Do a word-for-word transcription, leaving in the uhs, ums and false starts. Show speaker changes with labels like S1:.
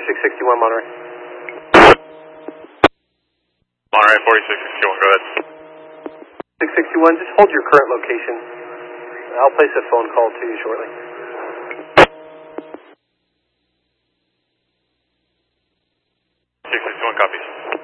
S1: six sixty-one, Monterey.
S2: Monterey, forty-six sixty-one, go ahead.
S1: six sixty-one, just hold your current location. I'll place a phone call to you shortly.
S2: six sixty-one, copy.